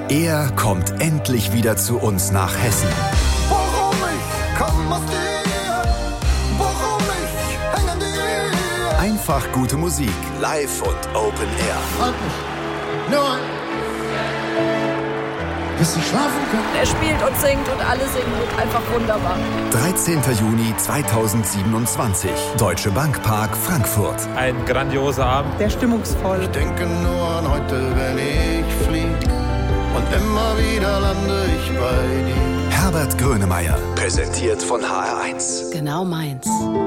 Er kommt endlich wieder zu uns nach Hessen. Warum ich komm aus dir, warum ich häng an dir. Einfach gute Musik, live und Open Air. Halt mich, nur bis ich schlafen kann. Er spielt und singt und alle singen mit. Einfach wunderbar. 13. Juni 2027, Deutsche Bank Park, Frankfurt. Ein grandioser Abend. Sehr stimmungsvoll. Ich denke nur an heute, wenn ich flieg. Und immer wieder lande ich bei dir. Herbert Grönemeyer, präsentiert von HR1. Genau meins.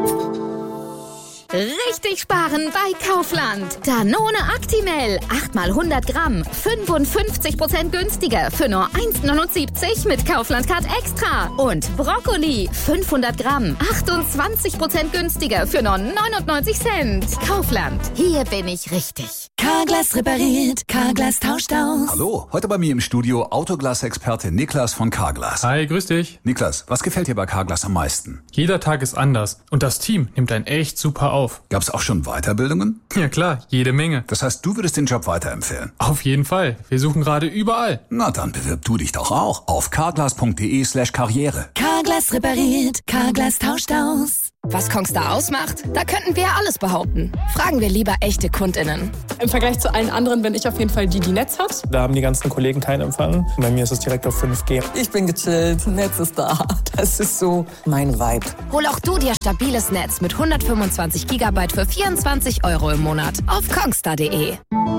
Richtig sparen bei Kaufland. Danone Actimel. 8 mal 100 Gramm. 55% günstiger. Für nur 1,79 mit Kaufland Card Extra. Und Brokkoli. 500 Gramm. 28% günstiger. Für nur 99 Cent. Kaufland. Hier bin ich richtig. Carglass repariert. Carglass tauscht aus. Hallo, heute bei mir im Studio Autoglas-Experte Niklas von Carglass. Hi, grüß dich. Niklas, was gefällt dir bei Carglass am meisten? Jeder Tag ist anders und das Team nimmt einen echt super auf. Gab's auch schon Weiterbildungen? Ja klar, jede Menge. Das heißt, du würdest den Job weiterempfehlen? Auf jeden Fall. Wir suchen gerade überall. Na, dann bewirb du dich doch auch auf carglass.de/karriere. Carglass repariert. Carglass tauscht aus. Was Kongstar ausmacht? Da könnten wir alles behaupten. Fragen wir lieber echte KundInnen. Im Vergleich zu allen anderen bin ich auf jeden Fall die Netz hat. Da haben die ganzen Kollegen keinen Empfang. Bei mir ist es direkt auf 5G. Ich bin gechillt, Netz ist da. Das ist so mein Vibe. Hol auch du dir stabiles Netz mit 125 Gigabyte für 24 € im Monat auf kongstar.de.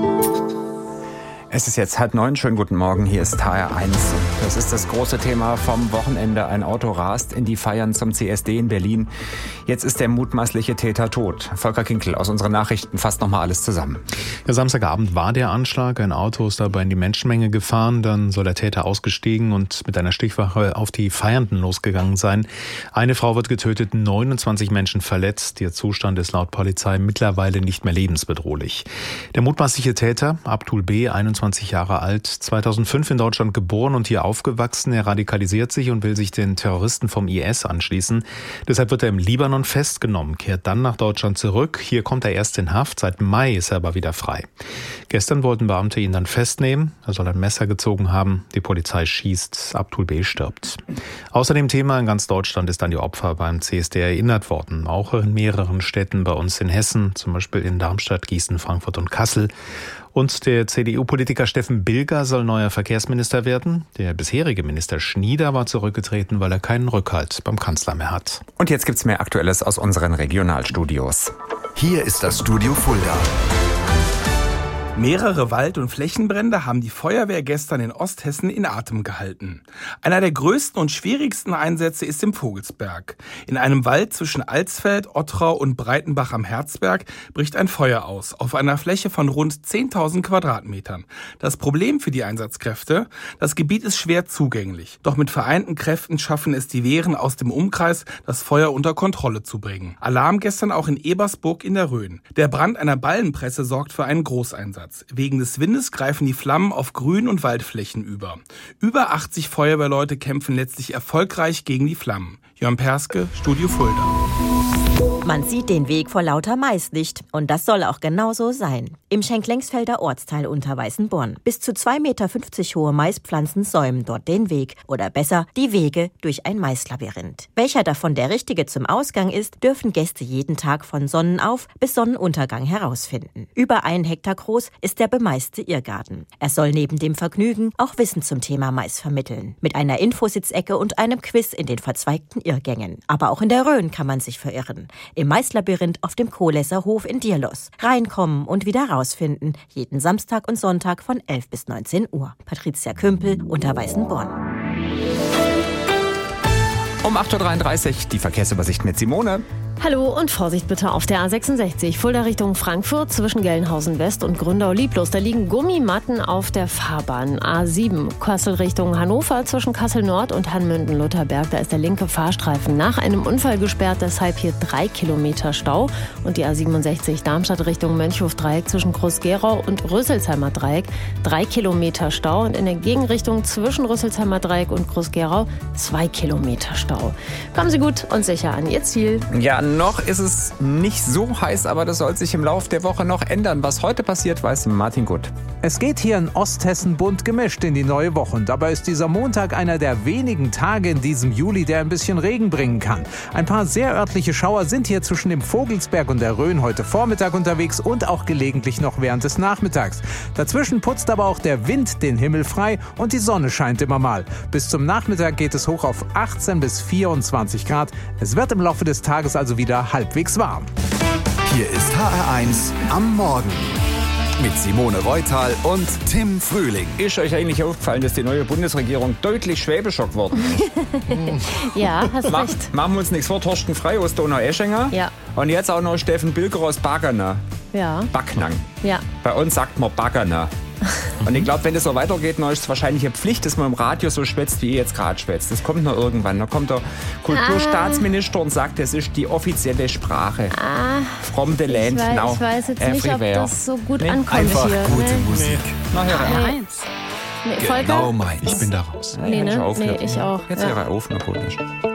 Es ist jetzt 8:30. Schönen guten Morgen, hier ist HR1. Das ist das große Thema vom Wochenende. Ein Auto rast in die Feiern zum CSD in Berlin. Jetzt ist der mutmaßliche Täter tot. Volker Kinkel aus unseren Nachrichten fasst nochmal alles zusammen. Ja, Samstagabend war der Anschlag. Ein Auto ist dabei in die Menschenmenge gefahren. Dann soll der Täter ausgestiegen und mit einer Stichwache auf die Feiernden losgegangen sein. Eine Frau wird getötet, 29 Menschen verletzt. Ihr Zustand ist laut Polizei mittlerweile nicht mehr lebensbedrohlich. Der mutmaßliche Täter, Abdul B., 21 Jahre alt, 2005 in Deutschland geboren und hier aufgewachsen. Er radikalisiert sich und will sich den Terroristen vom IS anschließen. Deshalb wird er im Libanon festgenommen, kehrt dann nach Deutschland zurück. Hier kommt er erst in Haft. Seit Mai ist er aber wieder frei. Gestern wollten Beamte ihn dann festnehmen. Er soll ein Messer gezogen haben. Die Polizei schießt. Abdul B. stirbt. Außer dem Thema in ganz Deutschland ist an die Opfer beim CSD erinnert worden. Auch in mehreren Städten bei uns in Hessen, zum Beispiel in Darmstadt, Gießen, Frankfurt und Kassel. Und der CDU-Politiker Steffen Bilger soll neuer Verkehrsminister werden. Der bisherige Minister Schnieder war zurückgetreten, weil er keinen Rückhalt beim Kanzler mehr hat. Und jetzt gibt's mehr Aktuelles aus unseren Regionalstudios. Hier ist das Studio Fulda. Mehrere Wald- und Flächenbrände haben die Feuerwehr gestern in Osthessen in Atem gehalten. Einer der größten und schwierigsten Einsätze ist im Vogelsberg. In einem Wald zwischen Alsfeld, Ottrau und Breitenbach am Herzberg bricht ein Feuer aus, auf einer Fläche von rund 10.000 Quadratmetern. Das Problem für die Einsatzkräfte: das Gebiet ist schwer zugänglich. Doch mit vereinten Kräften schaffen es die Wehren aus dem Umkreis, das Feuer unter Kontrolle zu bringen. Alarm gestern auch in Ebersburg in der Rhön. Der Brand einer Ballenpresse sorgt für einen Großeinsatz. Wegen des Windes greifen die Flammen auf Grün- und Waldflächen über. Über 80 Feuerwehrleute kämpfen letztlich erfolgreich gegen die Flammen. Jörn Perske, Studio Fulda. Man sieht den Weg vor lauter Mais nicht. Und das soll auch genau so sein. Im Schenklengsfelder Ortsteil unter Weißenborn. Bis zu 2,50 Meter hohe Maispflanzen säumen dort den Weg. Oder besser, die Wege durch ein Maislabyrinth. Welcher davon der richtige zum Ausgang ist, dürfen Gäste jeden Tag von Sonnenauf bis Sonnenuntergang herausfinden. Über 1 Hektar groß ist der bemeiste Irrgarten. Er soll neben dem Vergnügen auch Wissen zum Thema Mais vermitteln. Mit einer Infositzecke und einem Quiz in den verzweigten Irrgängen. Aber auch in der Rhön kann man sich verirren. Im Maislabyrinth auf dem Kohlässer Hof in Dierlos. Reinkommen und wieder rausfinden. Jeden Samstag und Sonntag von 11 bis 19 Uhr. Patricia Kümpel unter Weißenborn. Um 8:33 Uhr die Verkehrsübersicht mit Simone. Hallo und Vorsicht bitte auf der A66, Fulda Richtung Frankfurt zwischen Gelnhausen West und Gründau-Lieblos. Da liegen Gummimatten auf der Fahrbahn. A7, Kassel Richtung Hannover zwischen Kassel Nord und Hanmünden-Lutherberg. Da ist der linke Fahrstreifen nach einem Unfall gesperrt, deshalb hier 3 Kilometer Stau. Und die A67 Darmstadt Richtung Mönchhof-Dreieck zwischen Groß-Gerau und Rüsselsheimer Dreieck 3 Kilometer Stau. Und in der Gegenrichtung zwischen Rüsselsheimer Dreieck und Groß-Gerau 2 Kilometer Stau. Kommen Sie gut und sicher an Ihr Ziel. Ja, Noch ist es nicht so heiß, aber das soll sich im Laufe der Woche noch ändern. Was heute passiert, weiß Martin Gutt. Es geht hier in Osthessen bunt gemischt in die neue Woche. Und dabei ist dieser Montag einer der wenigen Tage in diesem Juli, der ein bisschen Regen bringen kann. Ein paar sehr örtliche Schauer sind hier zwischen dem Vogelsberg und der Rhön heute Vormittag unterwegs und auch gelegentlich noch während des Nachmittags. Dazwischen putzt aber auch der Wind den Himmel frei und die Sonne scheint immer mal. Bis zum Nachmittag geht es hoch auf 18 bis 24 Grad. Es wird im Laufe des Tages also wieder halbwegs warm. Hier ist HR1 am Morgen. Mit Simone Reutal und Tim Frühling. Ist euch eigentlich aufgefallen, dass die neue Bundesregierung deutlich schwäbischer geworden ist? Ja, hast recht. Machen wir uns nichts vor, Thorsten Frey aus Donaueschinger. Ja. Und jetzt auch noch Steffen Bilger aus Bagana. Ja. Backnang. Ja. Bei uns sagt man Bagana. Und ich glaube, wenn das so weitergeht, dann ist es wahrscheinlich eine Pflicht, dass man im Radio so schwätzt, wie ihr jetzt gerade schwätzt. Das kommt noch irgendwann. Da kommt der Kulturstaatsminister und sagt, das ist die offizielle Sprache. From the land now. Ich weiß jetzt nicht, ob das so gut ankommt Einfach hier. gute Musik. Nee, Genau meins. Ich bin da raus. Nee, ne? Nee, ich auch. Jetzt Ja. höre auf, na gut.